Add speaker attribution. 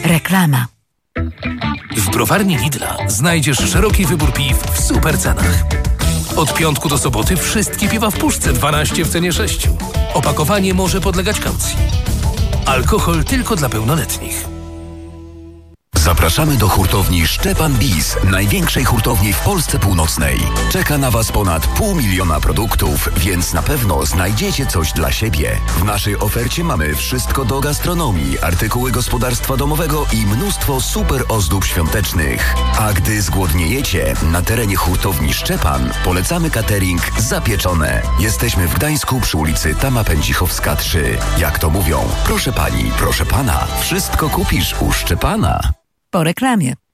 Speaker 1: Reklama.
Speaker 2: W browarni Lidla znajdziesz szeroki wybór piw w super cenach. Od piątku do soboty wszystkie piwa w puszce 12 w cenie 6. Opakowanie może podlegać kaucji. Alkohol tylko dla pełnoletnich.
Speaker 3: Zapraszamy do hurtowni Szczepan Bis, największej hurtowni w Polsce Północnej. Czeka na Was ponad 500 000 produktów, więc na pewno znajdziecie coś dla siebie. W naszej ofercie mamy wszystko do gastronomii, artykuły gospodarstwa domowego i mnóstwo super ozdób świątecznych. A gdy zgłodniejecie, na terenie hurtowni Szczepan polecamy catering Zapieczone. Jesteśmy w Gdańsku przy ulicy Tama Pędzichowska 3. Jak to mówią, proszę pani, proszę pana, wszystko kupisz u Szczepana.
Speaker 1: Po reklamie.